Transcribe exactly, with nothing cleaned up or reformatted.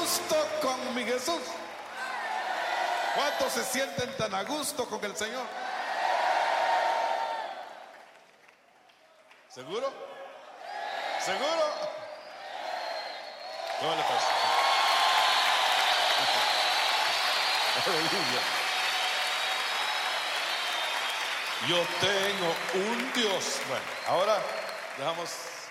gusto con mi Jesús? ¿Cuántos se sienten tan a gusto con el Señor? ¿Seguro? ¿Seguro? ¿Cómo le pasa? Aleluya. Yo tengo un Dios. Bueno, ahora dejamos